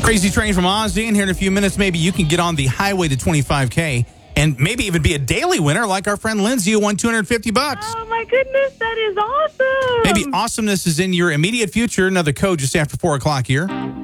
Crazy Train from Ozzy, and here in a few minutes, maybe you can get on the highway to 25K and maybe even be a daily winner like our friend Lindsay who won $250. Oh, my goodness. That is awesome. Maybe awesomeness is in your immediate future. Another code just after 4 o'clock here.